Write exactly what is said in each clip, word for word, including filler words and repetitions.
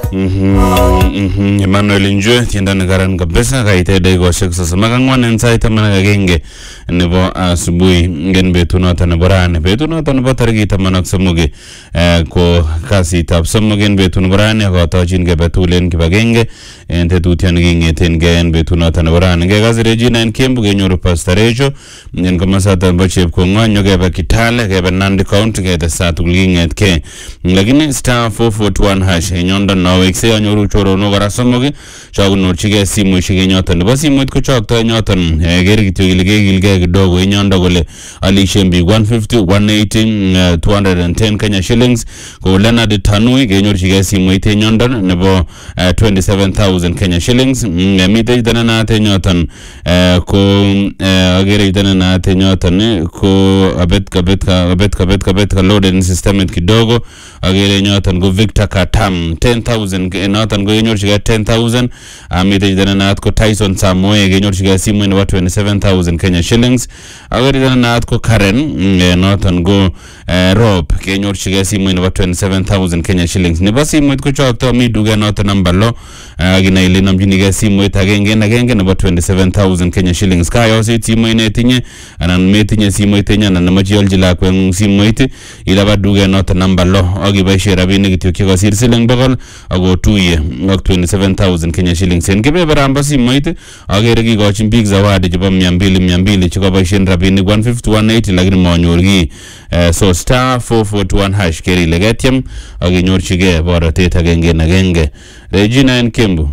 Mhm, mhm. Emmanuel Njue tienda nagaran kabisa kaite daigo shek sasa makangwan ensai tamana gagenge nebo asubuhi ngen betu nota naborane betu nota nabotargi tamanak samuge ko kasi tab samugen betu naborane ko tajin ge betulen kibagenge ente tutian gingeten gen betu nota naborane ge gazi regina en kembu ge nyoru pastarejo ngen kamasata bochep ko nganyo ge ba kitale ge ba Nandi County ge da satu ginget ke lakini star four four two one hash nyonda no wekse anyoru choro no gara samoge chagu no chige simu shige nyotan basi mut ko chakta nyotan ger gitu gilge gilge kidogo nyonda gole ali shembi one fifty one eighty two hundred ten Kenya shillings ko Leonard Tanui ge nyoru chige simu ite nyonda nebo twenty-seven thousand Kenya shillings mite dana na te nyotan ko agere dana na te nyotan ko abet kabet abet kabet kabet loaded system kidogo agere nyotan go Victor Katam ten thousand nyotan go nyoru chige ten thousand amite dana na ko Tyson Samoe ge nyoru chige simu nebo twenty-seven thousand Kenya shillings agere dana na ko Karen nyotan go Rob ge nyoru chige simu nebo twenty-seven thousand Kenya shillings ne basi simu ko chakto mi duga nyotan number lo agina ile namjini ge simu agenge na agenge nebo twenty-seven thousand Kenya shillings kayo si simu ine tinye anan metinye simu itenya na namajil jila kwa simu ite ila baduga nyotan number lo agi baishe rabini kityo kiko sir siling bakal ago tuye ak twenty-seven thousand Kenya shillings en kebe baramba simu ite agere gi gochin big zawadi jiba mia mbili mia mbili chiko baishe rabini one fifty one eighty lakini mawanyorgi so star four four two one hash keri legetiam agi nyorchige bora teta genge na genge Regina en Kembu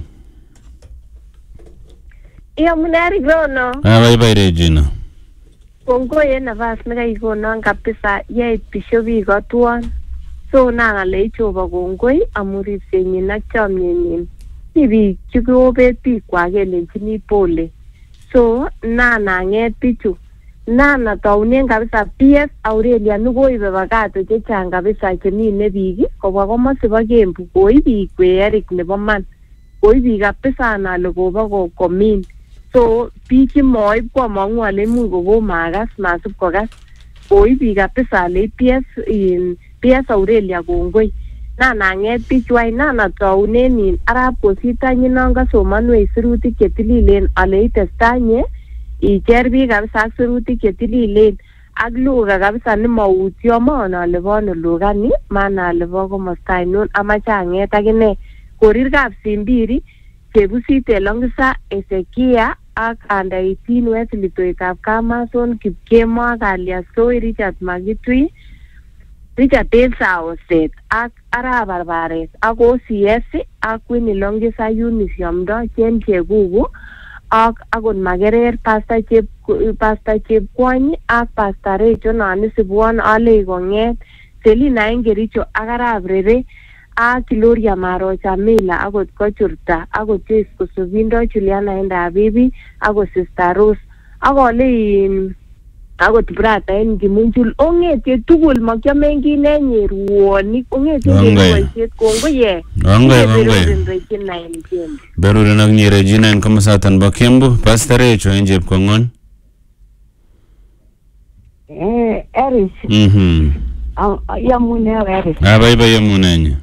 iya munari grono ah bye bye Regina kongo ye nafas nega ikono kabisa ye pisho bigo tuan so na le choba kongoi amuri senyin ak chamyenyin ibi chikobet bi kwagelenjini pole so nana nget bichu nana taunen kabisa P S Aurelia nukoibe bagato chechang kabisa chemine biik kobwa komasibo Kembu koi biik we Eric nebo man koi biik kabisa nale koba ko komin so biik chimoib kwa mangu ale mu ko magas masub kogas koi biik kabisa le P S in P S Aurelia kongoi nana nget bichu ai nana taunen in arab kosita nyinanga somanwe sirutik chetililen ale itestanye icher biik kabisa sirutik chetililen ak lugha kabisa ni mautyo maana lebo no lugha ni maana lebo komosta inon amache anget akine korir kap simbiri chebusite longisa Ezekia ak under eighteen Wesley Toitab Kamason Kipkemo ak alias Soy Richard Magitui Richard Elsaoset ak Arab Barbares ak O C S ak Winnie Longisa Uniform do chen chegugu ak agon magerer Pastor Chep Pastor Chep Kwany ak Pastor Recho nani sibuan ale konget Selina Engericho ak Arab Rere ak Gloria Marocha Mila agot kochurta agot Joyce Kosovindo Juliana Enda Bibi agot Sister Rose akole agot brata en gimunjul ongete tugul makyame ngine nyeruoni ongete boisiet kongo ye ongwe ongwe berure nak ni Regina en kamasatan ba Kembu Pastor Recho enje kongon eh Eris mhm ya mune Eris abai bai munenye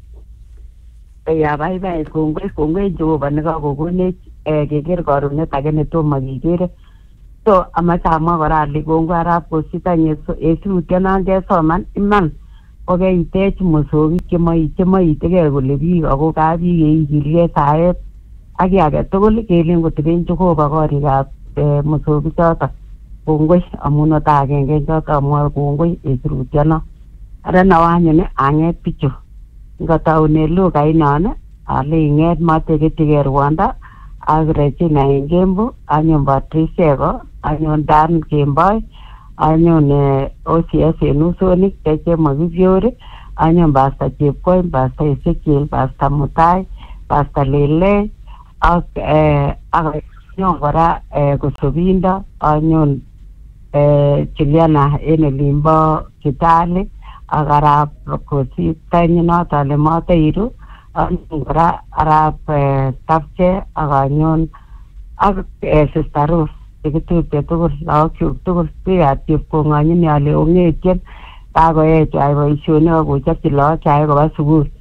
ya bai bai kongo kongo jo banega gogone eh geger garune tagene to magigere so amacha ma gora ligongo arab kosita nyeso esu tena nge soman iman oge itech musogi kemoi kemoi tege gole bi ago ka bi yeigilge saet agi age tugul kelen goteben Jehova gorikab musogi chota kongoi amuno ta agenge chota amwa kongoi esu tena ara nawanyene anget pichu ngataune luga inane ale nget matege tige Rwanda Regina en Kembu anyon Patricia anyon Dan Kembai anyon O C S en Usonik teche Magivyore anyon Pastor Chepkoi Pastor Ezekiel Pastor Mutai Pastor Lele ak ak nyon kora Kosovinda anyon Juliana en Limbo Kitale ak Arab kosita nyinota le matairu anyon kora Arab tapche ak anyon ak Sister Rose tikitupche tugul lagok tugul biikab chepkong'onyini ale ong'etien kakoech ai boisionik akochopchi lagok chai koba sukul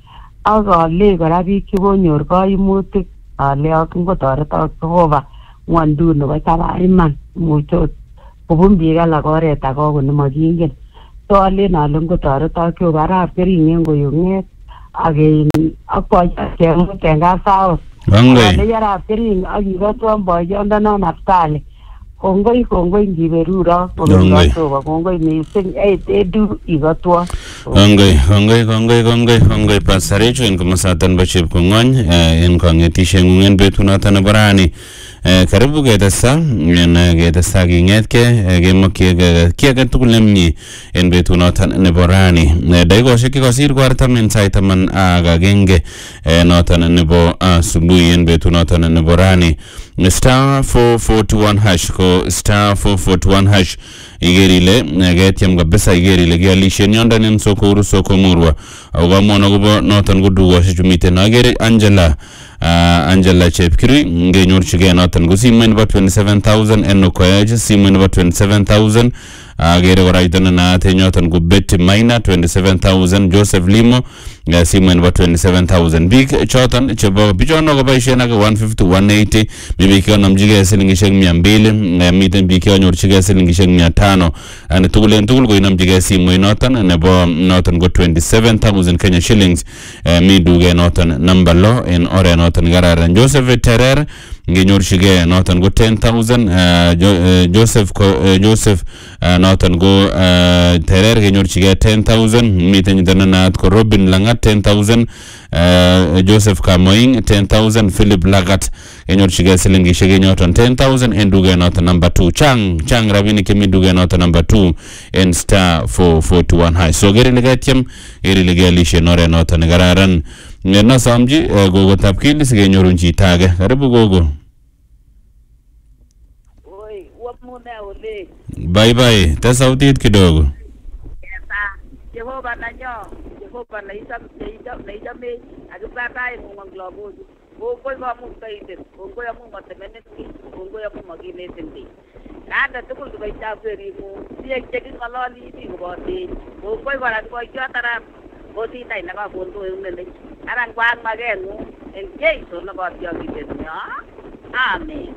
ak ale kora biik chekonyor kaimutik ale ak ngotoretok Jehova ngwonduni nebo Sabariman mucho kobun biik alak oret age ko nemakingen. So alen ale ngotoretok Jehova arap Keringen koyung'et ak ak boyot kemut en Kapsabet. Ale arap Kering ak ikotwon boyondonon Naftali. Kongoi kongoi ngiberuro kongoi kongoi mising edu ikotwon. Kongoi kongoi kongoi kongoi kongoi pasarechu en komasatan ba chepkong'ony en kong'etisheng'ung en betunoto nebo rani. Karibu ketesa en ketesa king'etke kemokyige kiy age tugul nemie en betunoto nebo rani. Dakikoshek chekosir ko artam en sait taman ak agenge noton nebo asubuhi en betunoto nebo rani. Star four forty-one hash ko star four forty-one hash igerile getiem kabisa igerile kialishen yondan en soko uru soko murwa au gamono kubo noton kuduwa shechumite agere Angela uh, Angela Chepkiri ngenyorchige noton ko simoit nebo twenty-seven thousand en Okoyach simoit nebo twenty-seven thousand agere kora itona na tenyoton ko Betty Maina twenty-seven thousand Joseph Limo simoit nebo twenty-seven thousand big choton chebo bichono ko baishen ak one fifty one eighty bibi kionamjige silingishek mia mbili miten biik kionyorchige silingishek mia tano ane tugul en tugul ko inamjige simoit noton nebo noton ko twenty-seven thousand Kenya shillings mi duge noton number lo en ore noton gararan Joseph Terer ngenyorchige noton ko ten thousand Joseph Joseph noton go Terer ngenyorchige ten thousand miten dananat ko Robin Langat ten thousand Joseph Kamoing ten thousand Philip Lagat ngenyorchige silingishek nyoton ten thousand en duge noton number two chang chang rabini kemi duge noton number two en star four forty-one high so gere legatiem gere legalishe nore noton gararan na samji gogo tapkili sigenyorun chitage karibu gogo. Oi wapmune ole bye bye ta sautit kidogo yesa Jehova nanyo Jehova naisam naisam naisame akipatai munganglobo kongoi kamuktaindet kongoi amu matemenetki kongoi amu makinetendi nanda tugul koitaberimu siek chekingololi biik koboten kongoi kora koichotarap kositai nekakondo eunene aran kwang makengu en Jeiso nekotiokindet nyo amen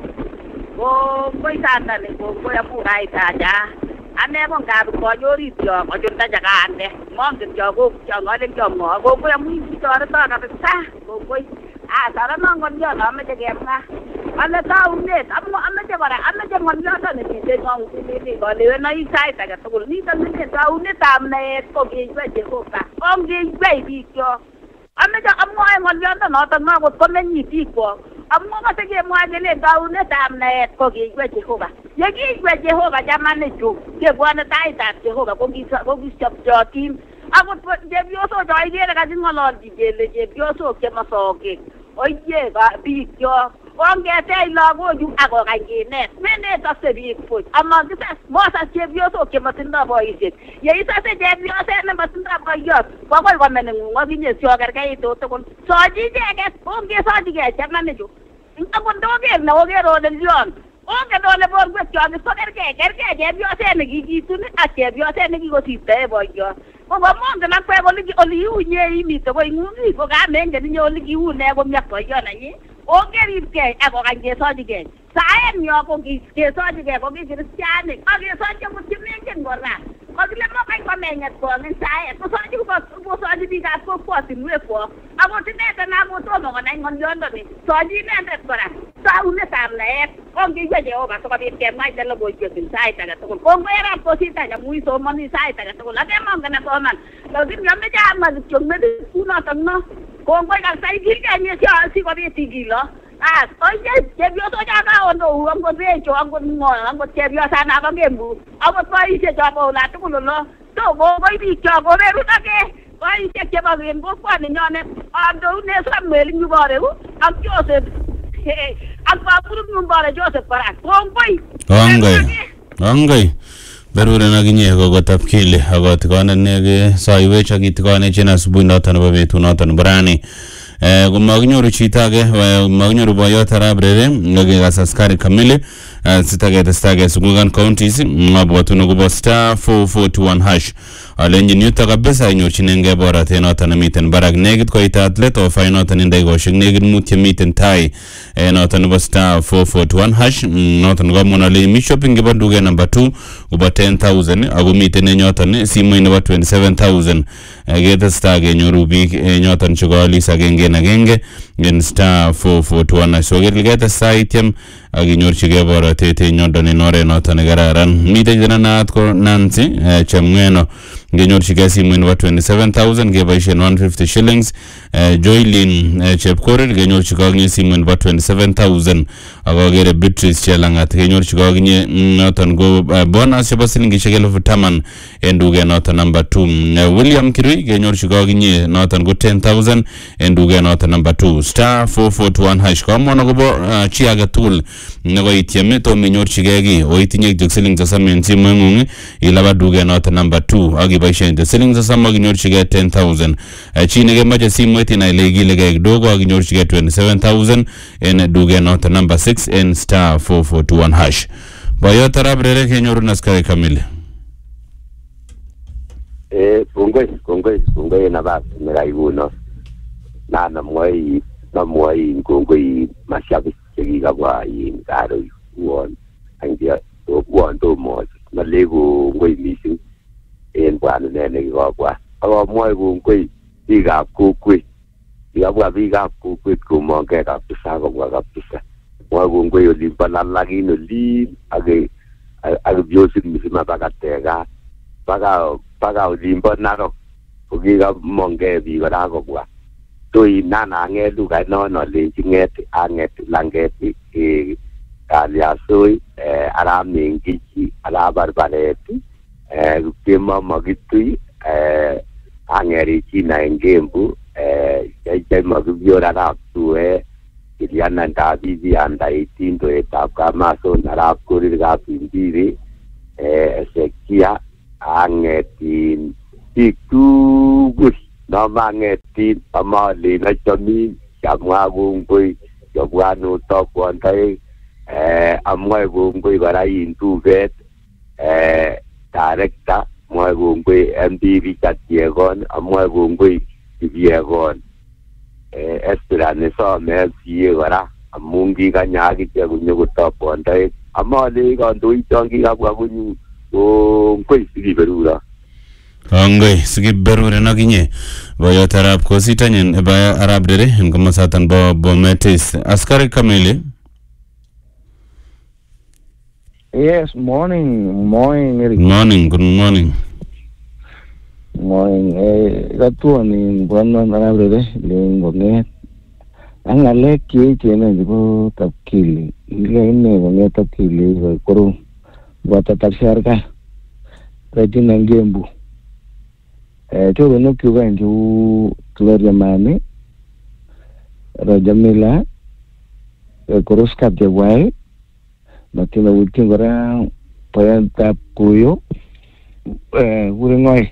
kongoi sandani kongoi amu kaitacha ane ko ngap konyorit yo kochunta jakande mongen yo ko ngalen yo ngo kongoi amu itoreto kabisa kongoi ah sara nongon yo ameche kemwa ale taunet amu ameche kora ameche ngolyoto nemite ngong tilili kolewenoik sait age tugul nito nite taunetab naet ko keibe Jehova ongeibe biikyo ameche amwae ngolyoto noto ngot komenyi biikwo amu kose kemwa kele taunetab naet ko keibe Jehova yekiibe Jehova jamani chu kebwane taitab Jehova kokisopchotin akot chepyosok cho ikere kaking'ololchi kele chepyosok chemasokek oye biikyo ongetech lagochu akokany kinet menetokse biik buch amakisas mosas chepyosok chematindoi boisiek yeisase chepyoset nematindoi boiyot kokoi komeneng'ung okinye siokerkeitu tugul sochi icheket ongesochigei chamanichu akot ndoker neoker ole lyon ongen ole borwekyok kokergei kergei chepyoset nekikitun ak chepyoset nekikosiptoe boiyot kokomongen akwek ole iunye imite koing'ung ko kamengen inye ole kiune komiak boiyot nenyi ongeripkei akokany kesochigei saet nyo ko kesochigei ko kikristianik ak kesochi akot chemengen kora kokile mokany komenyet kong'en saet kosochi kosochi biikab kokwotinwekwok akot inendet nakotomo konai ng'olyondoni sochi inendet kora taunetab naet ongeibe Jehova sikobit kemwaite logoiwek en sait age tugul kongoi arap kositany amu isomoni sait age tugul ake mongen asoman lakini ameche amwa kityo metit kunotok no kongoi kabisa ikilgei sikobit ikilo as oye chepyosok cho kaondou angot becho angot ng'o angot chepyosanabo kembu akot boisiek chobo ola tugul olo so kongoi biikchok koberunake boisiek chebo en kokwoninyonet amdoune Samuel Nyuboreu ak Joseph ak baburum Nyumbore Joseph kora kongoi kongoi kongoi beruren akinye kokotap kile akotikone nege soiwech akitikone chen asubuhi noton nebo betut noton nebo rani ko makinyoru chito age makinyoru boyot arap Rere ngekas askari kamili sitagetestage sungukan counties mabwatun akobo star four four two one hash alenjin yuto kabisa inyorchinenge boratet noton nemiten barak negit koitat let offer noton en dakikoshek negit mut chemiten tai noton nebo star four four two one hash noton komwon ale mi shopping nebo duket number two kobo ten thousand ako miten en yoton simoit nebo twenty-seven thousand ketestai kenyoru biik nyoton chekoalis agenge en agenge en star four four two one hash so ketestai ityem akinyorchigei boratet en yoton en oret noton nekararan miten jena naat ko Nancy Chemng'eno ngenyorchigei simoit nebo twenty-seven thousand keboisien one hundred fifty shillings Joylin Chepkorir kenyorchigei akinye simoit nebo twenty-seven thousand akokere Beatrice Chelangat kenyorchigei akinye noton ko bonus chebo silingishek elefu taman en duket noton number two William Kirui kenyorchigei akinye noton ko ten thousand en duket noton number two star four four two one hash komwon akobo chi age tugul nekoityem tom inyorchigei ki oitinye kityo siling sosom en simoing'ung ilaba duket noton number two akiboisien siling sosom akinyorchigei ten thousand chi nekemoche simoit inai ile ikilegei kidogo akinyorchigei twenty-seven thousand en duket noton number six en star four four two one hash boyot arap rere kenyorun askari kamili. Eh, kongoi, kongoi, kongoi nabas nekaikuno. Na namwai, namwai kongoi mashabik chekikabwa in karo uon. Angia uon tomo nalego kongoi missing en bwana nene kikabwa. Akamwai kongoi biikab kokwet. Kikabwa biikab kokwet komongei kabisa kobwa kabisa. Mwai kongoi olin bo Lalakin olin ake ake biosik misima baka Tega. Baka paka olimbo Narok kokikamongei biik kora kobwa so inana ang'et lugait nono alenji ng'et ang'et lang'et Kaliasoi arap Mengichi arap Barbaret kemo Makitui ang'erichina en Kembu cheichei Makibior arap Tue Kilianan Dabibi anda eighteen toetab Kamason arap Korir Kapimbiri Ezekia angetin biik tugul nomangetin amalin achomin kamwa kongoi chobwanu tokwondoi amwae kongoi kora in Tubet director mwae kongoi M P Richard Yegon amwae kongoi Kipyegon Esther nesome M C A kora amun kikanya akichek konyokotokwondoi amale kandoichon kikabwa konyu kongoi sikiberura kongoi sikiberuren akinye boyot arap kositanyin ba arap dere en komosatan bo Bometis askari kamili. Yes, morning, morning, Eric. Morning, good morning. Morning, eh, katuan ni buwan arap dere ling bonget. Ang alek ki chena jibo tapkili, ile ine bonget tapkili koru buat taksiar ka rajin nanggembu eh tu beno kyuga nju Gloria Mane Rajamila korus ka de wai matina ultin gora payan tap kuyo eh urengoi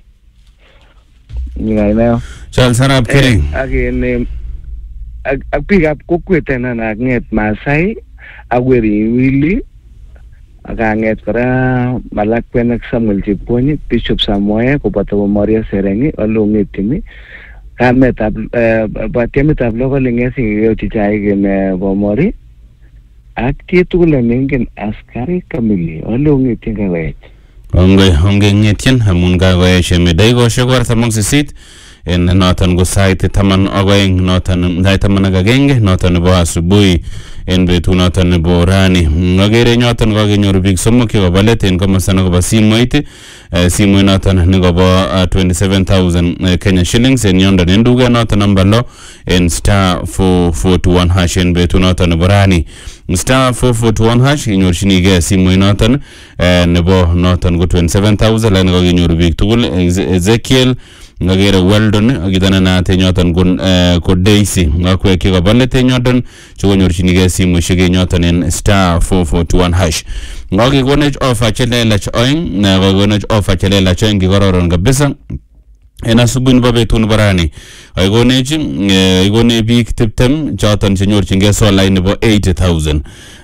ngai na chal sarap kering again ag pick up kokwetena na nget Masai agweri wili akanget kora malakwen ak Samuel Chipkonyi Bishop Samoe koboto Maria Serengi olongetimi kametab batiemetab local ngesi yochichai gen bomori ak tietugul nengen askari kamili olongetin kawech onge onge ngetien amun kagoech medaigoshek artam sisit en noton ko sait taman agoeng noton sait taman ak agenge noton nebo asubuhi en betut noton nebo rani ngagere nyoton kagenyoru biik somok chekobolet en komosta nekobo simoit simoit noton nekobo twenty-seven thousand Kenya shillings en yondon en duket noton namba lo en star four four two one hash en betut noton nebo rani star four four two one hash inyorchinigei simoit noton nebo noton ko twenty-seven thousand lakini kagenyoru biik tugul Ezekiel ngagere Weldon akitana na tenyoton kun ko Daisy ngakwe kikobolet tenyoton chukonyorchinigei simoishek enyoton en star four four two one hash ngakikonech offer chelelach oeng na kakonech offer chelelach oeng kikororon kabisa en asubuhi nebo betut nebo rani ikonech ikone biik tiptem choton chenyorchingei solai nebo eighty thousand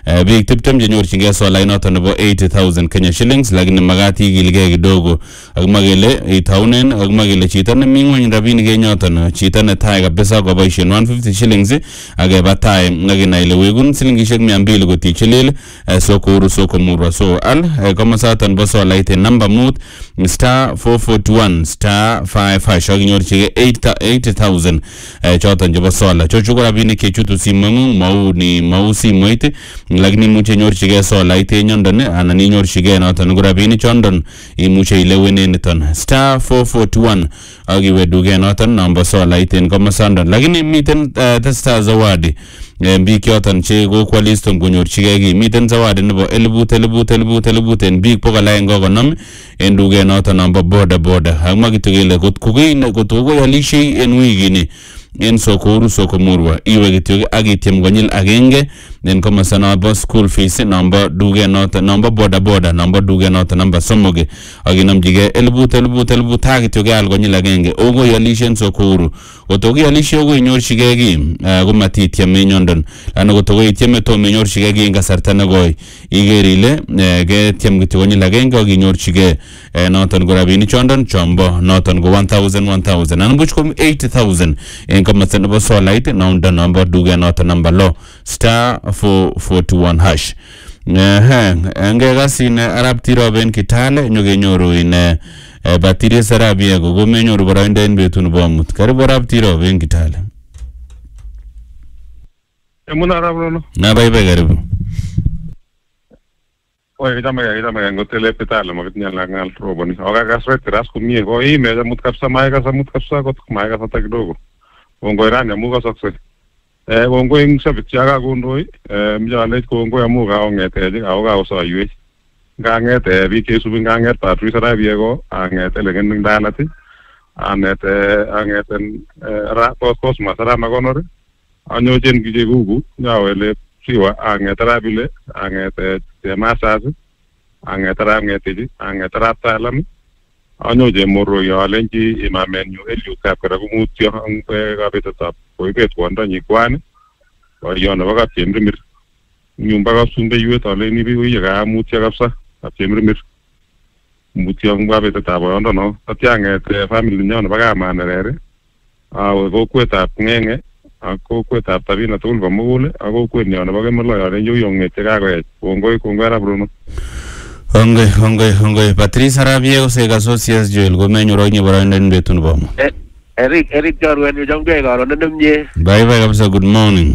biik tiptem chenyorchingei solait noton nebo eighty thousand Kenya shillings, lakini magat igilgei kidogo ak magele itaunen ak magele chito nemi ngweny rabinik enyoton, chito netai kabisa koboisien one fifty shillings ak batai ngakina ile wegun silingishek mia mbili kotichelel soko uru soko murwa. So al komasaton bo solait number mut star four forty-one star five hash ak nyorchige eighty thousand choton chebo sola. Chochu ko rabinik kechutu simengung mau ni mau simoit, lakini imuche nyorchige solait enyondon anan inyorchige noton ko rabinik chondon imuche ilewenen niton star four forty-one ak iwe duke noton number solait en komasandon. Lakini miten testa zawadi biik yoton che kokwalis tom konyorchige ki, miten zawadi nebo elibut elibut elibut elibut en biik bokol aeng konom en duke noton number boda boda. Akma kityo kot kokoi kot kokoyalishei en wikini en soko uru soko murwa, iwe kityo ak ityem konyil agenge en komasa nobo school fees number duke noton number boda boda number duke noton number somoge ak inamjige elibut elibut elibut ak kityo keal konyil agenge. Okoyalishe en soko uru kotokoyalishe okoinyorchige ki komatityem enyondon, lana kotokoityeme tom inyorchige ki en kasarta nekoi iker ile ketyem kityo konyil agenge ak inyorchige noton ko rabinik chondon chombo noton ko one thousand one thousand anan buch ko eighty thousand en komasa nebo solait nondo number duke noton number lo star four forty-one hash. Eh enge gasin arab tiroben Kitale nyogenyoru in batiri sarabia go gomenyoru boroindo en betun bo amut. Karibu arab tiroben Kitale. Emuna arab no. Na bye bye karibu. Oye jame ga jame ga tele petale mo kitnya la ngal roboni. Oga gasret ras kumie go i me mut kapsa mai ga samut kapsa go mai ga tak dogo. Ongo iranya mu ga sokse. Eh ongo ing sabit yaga gondoi eh mjale ko ongo amu ga ongete ji ga ga oso aywe. Ga ngete bi ke subi ga ngete patri sara biego angete le gen dalati. Anete angeten ra kos kos masara magonore. Anyo jen gije gugu nyawele siwa angete rabile angete te masaz angete ra ngete ji angete ra talam. Anyo je moro yo lenji imamen yu elu ka kara gumutyo ang ga betata koibet kwanda nyikwane wa yona baga temrimir nyumba ga sumbe yu tale ni bi yu ga mutya kapsa temrimir mutya ngba betata ba onda no atyange te family nyona baga manere a go kweta ngenge a ko kweta tabina tulba mugule a go kwen nyona baga mala ya yu yongete ga go kongo kongo ara bruno. Honge honge honge Patrice Arabia se gasocias Joel gomenyo nye boroindo en betun bo amut. Eric, Eric Jorwen, you don't get on them ye. Bye bye, kapsa, good morning.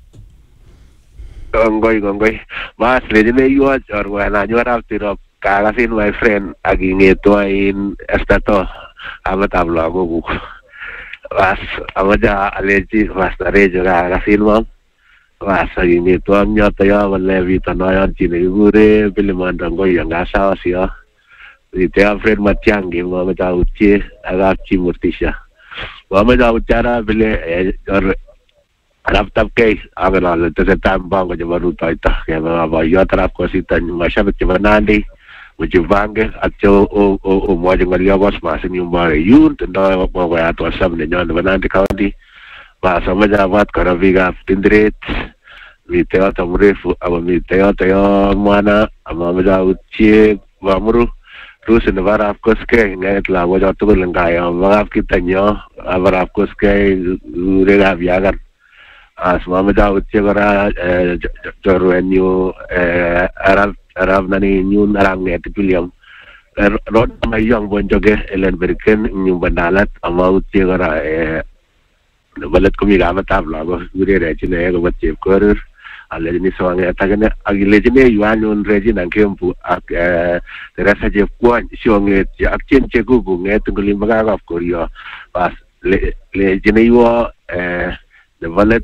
Gongoy, gongoy. Mas, lady, you watch or when I knew after of Kagasin, my friend, again, it in Estato, Amatabla, go. Was Amaja, Alegi, was the rage of Kagasin, mom. Was again, it one Yataya, Levit, and I on Chinegure, Billiman, and Goy, and Gasa, here. With their friend Matiangi, Mamata Uchi, Agachi Mutisha. Mamada Utara Ville or Raptap case, Avenal, at the time Bango Javaruta, Yatra Cosita, Mashabit Vanandi, which you bang at Joe O O Maria was massing you by you, and I was seven in Vanandi County, Masamaja Vat Karaviga, Tindret, Viteata Murifu, our Viteata Mana, Amamada Uchi, Vamuru. Terus in the Varaf Koske, Netla, was out to Langaya, Varaf Kitanya, Varaf Koske, Rega Viagar, as Mamada with Chevara, Jorwenu, Arab, Arab Nani, New Narang at William. Rod my young Bonjoge, Ellen Berken, New Bandalat, Amau Chevara, the Ballet Comiga Tabla, Guri Regina, what Chief Quarter. Allegedly, so I'm attacking a legend. You are known Regina and Kempu at the rest of one showing it. Action Chegugu, net to Limbaga of Korea. Was legend you are the valet.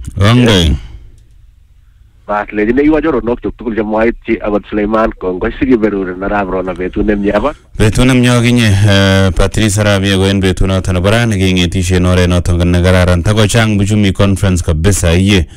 But legend you are not to pull them white about Sleiman, Congo, Sigiberu, and Arabron, Betunem Yava. Betunem Yogine, Patrice Arabia, going Betuna Tanabaran, again a Tisha Nore, not on Nagara and Tagochang, Bujumi conference, Kabesa, ye.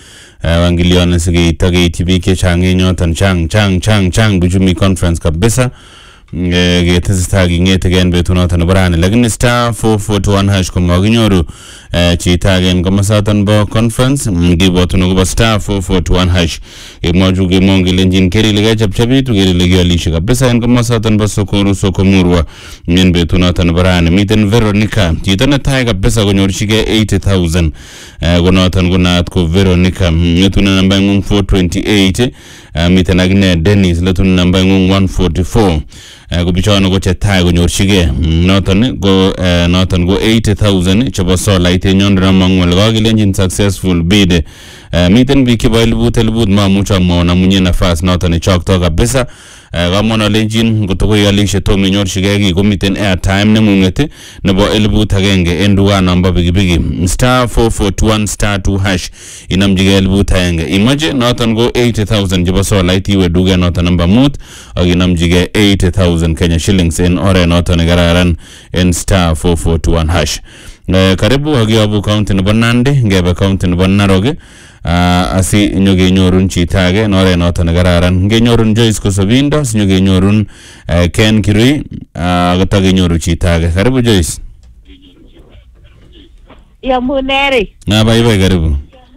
Wangiliona sige itagi T V ke changi nyotan chang chang chang chang bujumi conference kabisa getestai kingete gen betunoton nebo rani lakini star four four one hash ko maginyoru chita gen komasaton bo conference ngibotun ko star four four one hash imwaju ge mongilenjin keri le chapchabitu geri le gyalisha kabisa en komasaton bo Sokoru Sokomurwa ngen betunoton nebo rani miten Veronica chita na tai kabisa konyorchige eighty thousand konoton kunat ko Veronica ngetuna namba ngung four twenty-eight miten agne Dennis letun namba ngung one forty-four ko bichono ko chetai konyorchige noton go noton go eighty thousand chebo sola itenyon ramangwel kagilenjin successful bid miten biik chebo elbut elbut mamucha mona munye nafas noton chokto kabisa gamona lenjin gotogo yalishe to menyorchige gi komiten airtime nemungete nebo elbut agenge enduwa namba bigi bigi star four four one star two hash inamjige elbut agenge imaje noton go eighty thousand chebo sola itiwe duge noton namba mut ak inamjige eighty thousand Kenya shillings en ore noton gararan en star four four one hash. Uh, karibu hagiabu county nebo Nandi ngebe county nebo Narok uh, asi nyoge nyorun chitage en ore noton gararan ngenyorun Joyce Kosovindo nyoge nyorun uh, Ken Kirui uh, gotage nyoru chitage. Karibu Joyce. Ya muneri. Na bye bye karibu.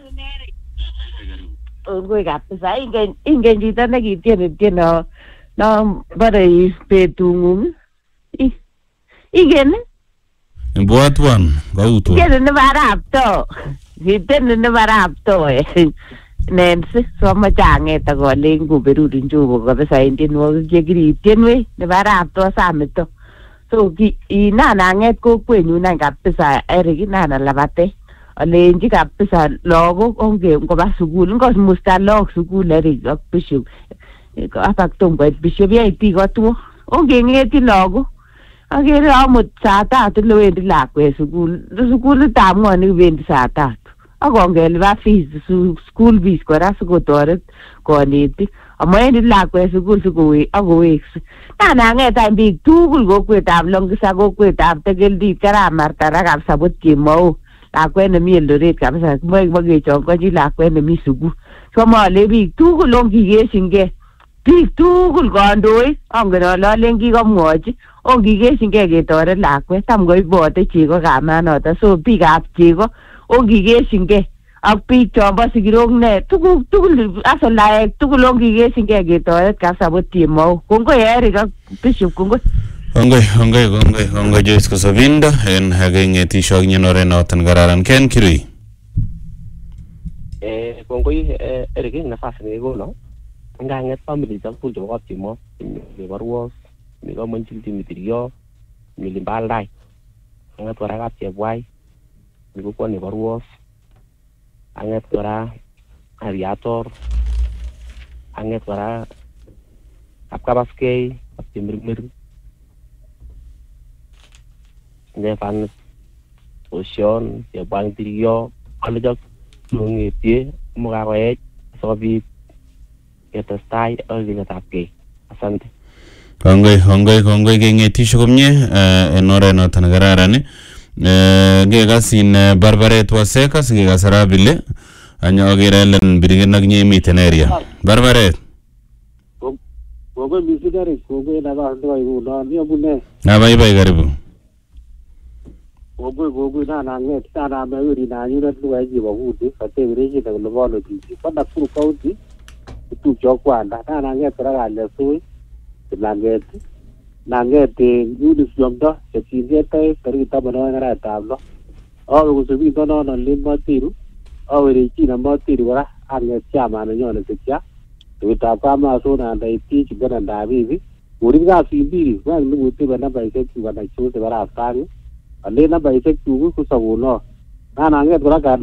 Ngoi kabisa ingen ingen chito nekitiene tieno no bare betungung igen Mbwatwan gauto igen ne barapto giten ne barapto Nancy so machanget akolen kuberurin njugo kabisa indinwo chekiritienwe ne barapto samito so ki inana nget kokwenyu nan kabisa Eric nana labate alenji kabisa lagok onge ngoba sukul ngos musta lagok sukul Eric ak bishop apak tombo bishop yaiti gotu onge ngeti lagok agere amut saa tatu lewendi lakwet sukul sukul tamngoni wendi saa tatu akongelipa fees school fees kora sikotoret konetik amaendi lakwet sukul sikowe akowekse nanangeta biik tugul kokwetab Longisa kokwetab Tegeldit Karamarta kabisa bot kemou lakwet nemi Eldoret kabisa moe makechongochi lakwet nemi sukul somale biik tugul ongikeshinge biik tugul kandoik angen ale alen kikamwochi ongikeshinge ketoret lakwet tam koibote chego kamanoto so biikab chego ongikeshinge ak biik chombo sikirok ne tugul tugul asolaek tugul ongikeshinge ketoret kabisa bot kemou kongoi Eric ak Bishop kongoi Kongoi, kongoi, kongoi, kongoi Joyce Kosovindo en hagengetisho nyenore noton gararan Ken Kirui. Eh, kongoi eh, Eric nafasi ngekono nganget family chakul chebo kapchimo mi barwos mi kamonchil mi tirio mi limbaldai anget kora kapchebwai mi kokoni barwos anget kora Ariator anget kora kapkabaskei kapchemirmir Nefan Ocean ya bang tirio alejak lungetie mugawe sobi ketestai olingatapke asante Kongoi, kongoi, kongoi kengetisho komye en ore noton gararan eh gegasin Barbaret Waseka sigegasarabile anyo agerelen birigen ak nye miten area Barbaret Kongoi misigari kongoi na ba ndo ibuno ni abune na bye bye karibu Kongoi kongoi na na nget sana mewiri na nyura tuwa jiwa kuti kategereji na lobono tisi pada kuru county itu chokwanda na na nget kora gale sui na nget na nget yudi syomdo chekingete kari tabano ngara tablo awe kusubi tono no limba tiru awe richi na matiru kora anget chama no nyone sekya tutapama so na ndaiti chibana ndabibi uri ga simbiri kwa nduguti bana baiseki bana chute bara afani ale na baiseki kusabuno na na nget kora